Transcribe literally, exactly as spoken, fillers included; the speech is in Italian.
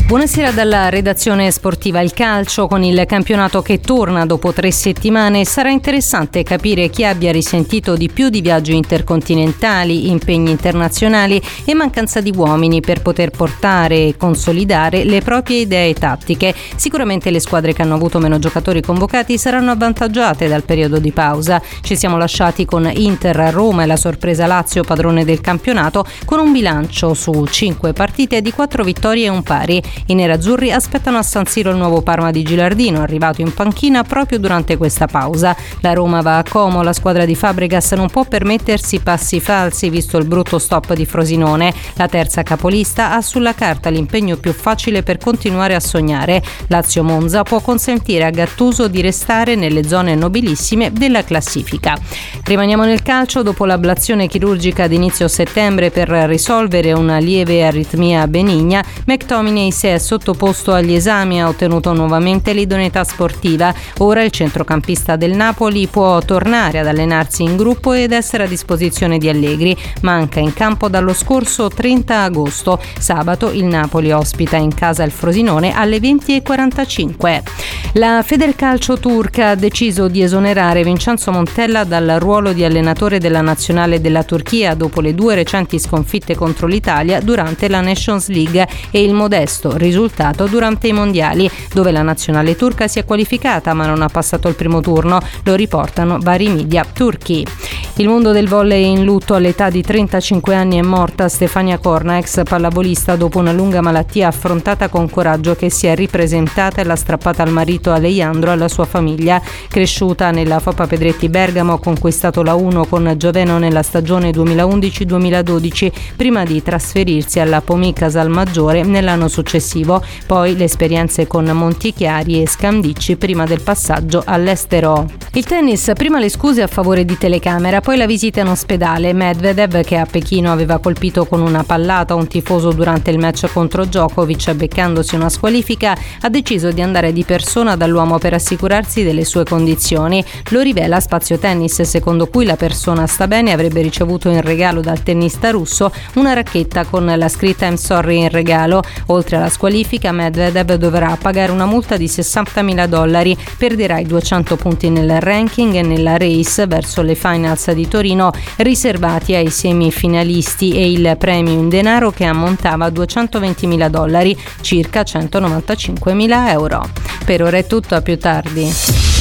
Buonasera dalla redazione sportiva. Il calcio, con il campionato che torna dopo tre settimane, sarà interessante capire chi abbia risentito di più di viaggi intercontinentali, impegni internazionali e mancanza di uomini per poter portare e consolidare le proprie idee tattiche. Sicuramente le squadre che hanno avuto meno giocatori convocati saranno avvantaggiate dal periodo di pausa. Ci siamo lasciati con Inter, Roma e la sorpresa Lazio, padrone del campionato, con un bilancio su cinque partite di quattro vittorie e un pari. I nerazzurri aspettano a San Siro il nuovo Parma di Gilardino, arrivato in panchina proprio durante questa pausa. La Roma va a Como, la squadra di Fabregas non può permettersi passi falsi visto il brutto stop di Frosinone. La terza capolista ha sulla carta l'impegno più facile per continuare a sognare. Lazio Monza può consentire a Gattuso di restare nelle zone nobilissime della classifica. Rimaniamo nel calcio. Dopo l'ablazione chirurgica ad inizio settembre per risolvere una lieve aritmia benigna, McTominay si è sottoposto agli esami e ha ottenuto nuovamente l'idoneità sportiva. Ora il centrocampista del Napoli può tornare ad allenarsi in gruppo ed essere a disposizione di Allegri. Manca in campo dallo scorso trenta agosto. Sabato il Napoli ospita in casa il Frosinone alle venti e quarantacinque. La Federcalcio turca ha deciso di esonerare Vincenzo Montella dal ruolo di allenatore della nazionale della Turchia dopo le due recenti sconfitte contro l'Italia durante la Nations League e il modesto risultato durante i mondiali, dove la nazionale turca si è qualificata ma non ha passato il primo turno. Lo riportano vari media turchi. Il mondo del volley in lutto. All'età di trentacinque anni è morta Stefania Corna, ex pallavolista, dopo una lunga malattia affrontata con coraggio, che si è ripresentata e l'ha strappata al marito Alejandro e alla sua famiglia. Cresciuta nella Foppa Pedretti Bergamo, ha conquistato la uno con Gioveno nella stagione duemilaundici duemiladodici, prima di trasferirsi alla Pomica Salmaggiore nell'anno successivo. Poi le esperienze con Montichiari e Scandicci prima del passaggio all'estero. Il tennis, prima le scuse a favore di telecamera, poi la visita in ospedale. Medvedev, che a Pechino aveva colpito con una pallata un tifoso durante il match contro Djokovic beccandosi una squalifica, ha deciso di andare di persona dall'uomo per assicurarsi delle sue condizioni. Lo rivela Spazio Tennis, secondo cui la persona sta bene e avrebbe ricevuto in regalo dal tennista russo una racchetta con la scritta I'm sorry in regalo. Oltre alla squalifica, Medvedev dovrà pagare una multa di sessantamila dollari, perderà i duecento punti nel ranking e nella race verso le finals di Torino riservati ai semifinalisti e il premio in denaro, che ammontava a duecentoventimila dollari, circa centonovantacinquemila euro. Per ora è tutto, a più tardi.